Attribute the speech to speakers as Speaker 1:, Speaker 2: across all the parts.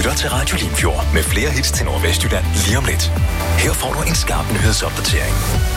Speaker 1: lytter til Radio Limfjord med flere hits til Nordvestjylland lige om lidt. Her får du en skarp nyhedsopdatering.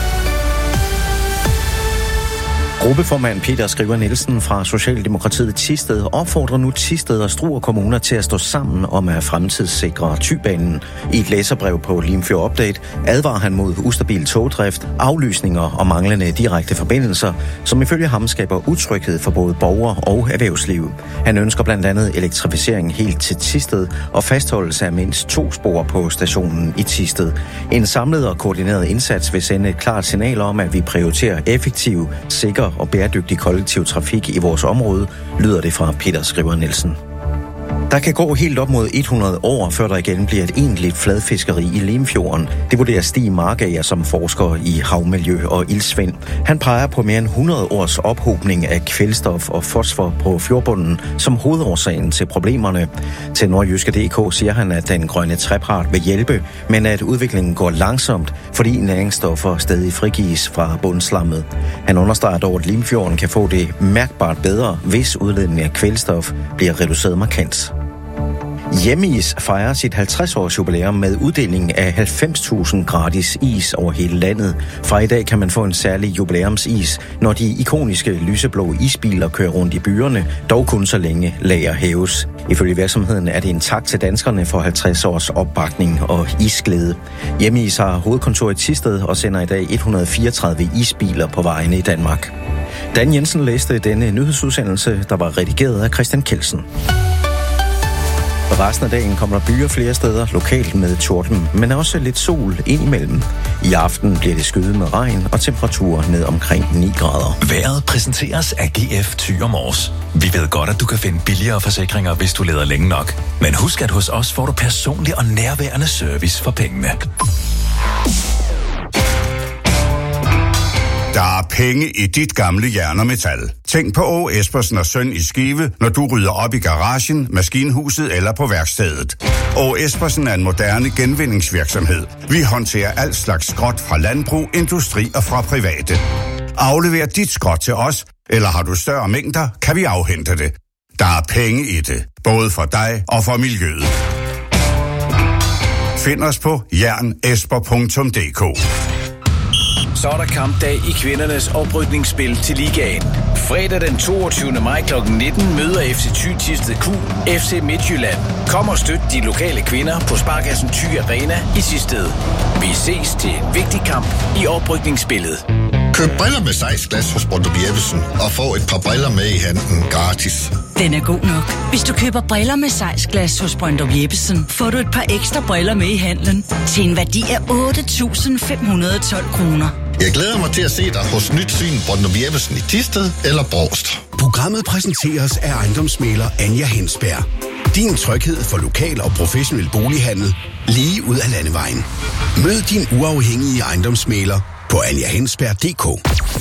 Speaker 2: Gruppeformand Peter Skriver Nielsen fra Socialdemokratiet Thisted opfordrer nu Thisted og Struer kommuner til at stå sammen om at fremtidssikre Thybanen. I et læserbrev på Limfjord Update advarer han mod ustabil togdrift, aflysninger og manglende direkte forbindelser, som ifølge ham skaber utryghed for både borgere og erhvervsliv. Han ønsker blandt andet elektrificering helt til Thisted og fastholdelse af mindst 2 spor på stationen i Thisted. En samlet og koordineret indsats vil sende et klart signal om, at vi prioriterer effektiv, sikker og bæredygtig kollektiv trafik i vores område, lyder det fra Peter Skriver Nielsen. Der kan gå helt op mod 100 år, før der igen bliver et egentligt fladfiskeri i Limfjorden. Det vurderer Stig Markager som forsker i havmiljø og iltsvind. Han peger på mere end 100 års ophobning af kvælstof og fosfor på fjordbunden som hovedårsagen til problemerne. Til Nordjyske.dk siger han, at den grønne trepart vil hjælpe, men at udviklingen går langsomt, fordi næringsstoffer stadig frigives fra bundslammet. Han understreger dog, at Limfjorden kan få det mærkbart bedre, hvis udledningen af kvælstof bliver reduceret markant. Hjemmeis fejrer sit 50-års jubilæum med uddeling af 90.000 gratis is over hele landet. Fra i dag kan man få en særlig jubilæumsis, når de ikoniske lyseblå isbiler kører rundt i byerne, dog kun så længe lager hæves. Ifølge virksomheden er det en tak til danskerne for 50 års opbakning og isglæde. Hjemmeis har hovedkontor i Thisted og sender i dag 134 isbiler på vejene i Danmark. Dan Jensen læste denne nyhedsudsendelse, der var redigeret af Christian Kelsen. Resten af dagen kommer der byer flere steder, lokalt med torden, men også lidt sol indimellem. I aften bliver det skyet med regn og temperaturer ned omkring 9 grader.
Speaker 1: Vejret præsenteres af GF Thy og Mors. Vi ved godt, at du kan finde billigere forsikringer, hvis du leder længe nok. Men husk, at hos os får du personlig og nærværende service for pengene.
Speaker 3: Der er penge i dit gamle jern og metal. Tænk på Åge Espersen og Søn i Skive, når du rydder op i garagen, maskinhuset eller på værkstedet. Åge Espersen er en moderne genvindingsvirksomhed. Vi håndterer alt slags skrot fra landbrug, industri og fra private. Aflever dit skrot til os, eller har du større mængder, kan vi afhente det. Der er penge i det, både for dig og for miljøet. Find os på jernesper.dk.
Speaker 4: Så er der kampdag i kvindernes oprykningsspil til ligaen. Fredag den 22. maj kl. 19 møder FC Thy Thisted Q FC Midtjylland. Kom og støt de lokale kvinder på Sparkassen Thy Arena i Thisted. Vi ses til en vigtig kamp i oprykningsspillet.
Speaker 5: Køb briller med sejsglas hos Brøndum Jeppesen og få et par briller med i handen gratis.
Speaker 6: Den er god nok. Hvis du køber briller med sejsglas hos Brøndum Jeppesen, får du et par ekstra briller med i handlen til en værdi af 8.512 kroner.
Speaker 5: Jeg glæder mig til at se dig hos Nyt Syn Brøndum Jeppesen i Thisted eller Brovst.
Speaker 7: Programmet præsenteres af ejendomsmægler Anja Hensberg. Din tryghed for lokal og professionel bolighandel lige ud af landevejen. Mød din uafhængige ejendomsmægler på anjahensberg.dk.